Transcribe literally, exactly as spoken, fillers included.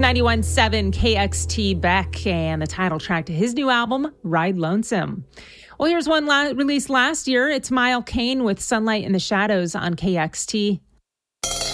ninety-one point seven K X T Beck and the title track to his new album, Ride Lonesome. Well, here's one la- released last year. It's Mile Kane with Sunlight in the Shadows on K X T.